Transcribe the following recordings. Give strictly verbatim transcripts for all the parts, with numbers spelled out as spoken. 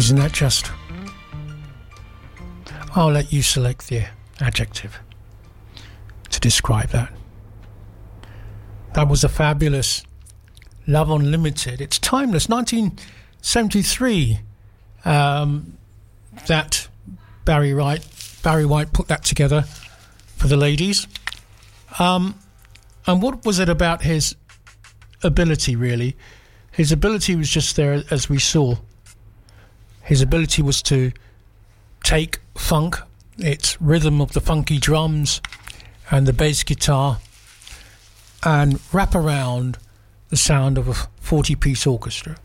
Isn't that just? I'll let you select the adjective to describe that. That was a fabulous Love Unlimited. It's timeless. nineteen seventy-three. Um, that Barry White, Barry White put that together for the ladies. Um, and what was it about his ability, really? His ability was just there, as we saw. His ability was to take funk, its rhythm of the funky drums and the bass guitar, and wrap around the sound of a forty-piece orchestra.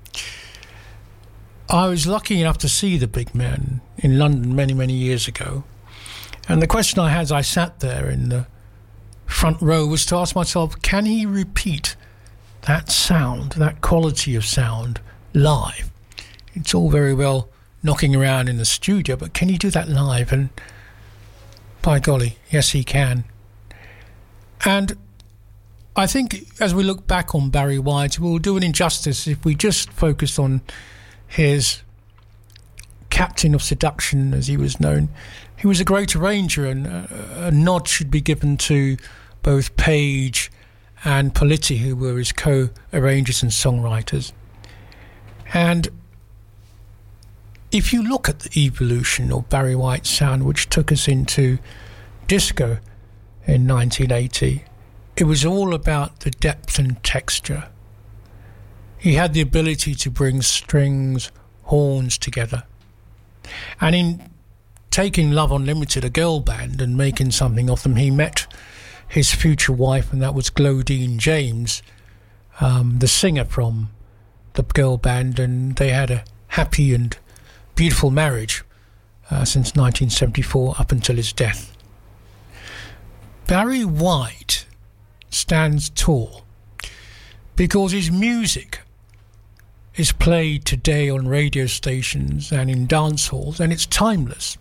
I was lucky enough to see the big man in London many, many years ago. And the question I had as I sat there in the front row was to ask myself, can he repeat that sound, that quality of sound, live? It's all very well knocking around in the studio, but can he do that live? And by golly, yes, he can. And I think as we look back on Barry White, we'll do an injustice if we just focus on his captain of seduction, as he was known. He was a great arranger, and a, a nod should be given to both Page and Politti, who were his co-arrangers and songwriters. And if you look at the evolution of Barry White's sound, which took us into disco in nineteen eighty, it was all about the depth and texture. He had the ability to bring strings, horns together. And in taking Love Unlimited, a girl band, and making something of them, he met his future wife, and that was Glodine James, um, the singer from the girl band, and they had a happy and beautiful marriage uh, since nineteen seventy-four up until his death. Barry White stands tall because his music is played today on radio stations and in dance halls, and it's timeless.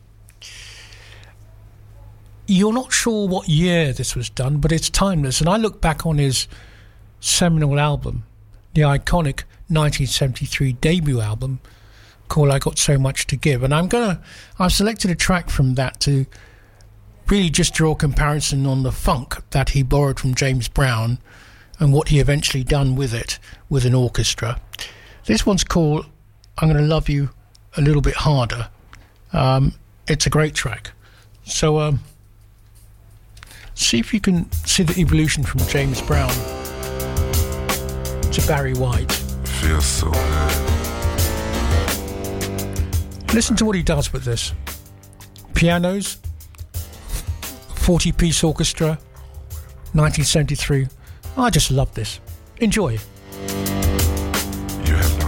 You're not sure what year this was done, but it's timeless. And I look back on his seminal album, the iconic nineteen seventy-three debut album called I Got So Much to Give, and I'm gonna I've selected a track from that to really just draw a comparison on the funk that he borrowed from James Brown and what he eventually done with it with an orchestra. This one's called I'm Gonna Love You a Little Bit Harder. Um, it's a great track. So um, see if you can see the evolution from James Brown to Barry White. Feels so good. Listen to what he does with this. Pianos, forty-piece orchestra, nineteen seventy-three. I just love this. Enjoy.